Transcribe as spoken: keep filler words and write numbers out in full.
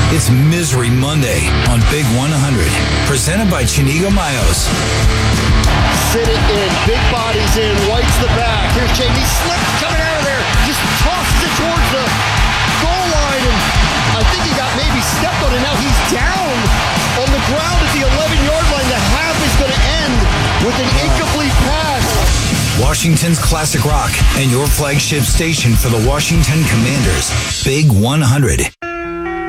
It's Misery Monday on Big one hundred, presented by Chinigo Mayos. Sit it in, big bodies in, White's the back. Here's James, he slipped coming out of there, just tosses it towards the goal line, and I think he got maybe stepped on it. Now he's down on the ground at the eleven-yard line. The half is going to end with an incomplete pass. Washington's classic rock and your flagship station for the Washington Commanders, Big one hundred.